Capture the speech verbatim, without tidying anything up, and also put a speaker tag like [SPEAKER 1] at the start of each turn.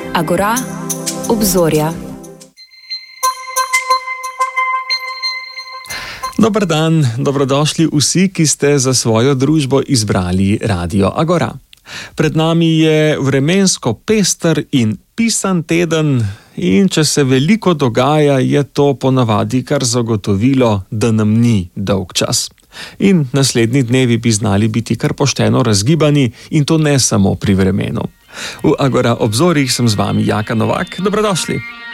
[SPEAKER 1] Agora, obzorja.
[SPEAKER 2] Dober dan, dobrodošli vsi, ki ste za svojo družbo izbrali Radio Agora. Pred nami je vremensko pester in pisan teden in če se veliko dogaja, je to ponavadi kar zagotovilo, da nam ni dolg čas. In naslednji dnevi bi znali biti kar pošteno razgibani in to ne samo pri vremenu. V Agora obzorjih sem z vami Jaka Novak, dobrodošli.